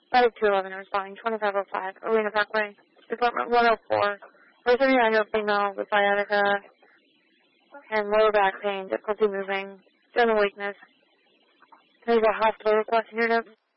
5211 responding, 2505, Arena Parkway, Department 104. For 39-year-old female with sciatica and lower back pain, difficulty moving, general weakness. There's a hospital request in your notes.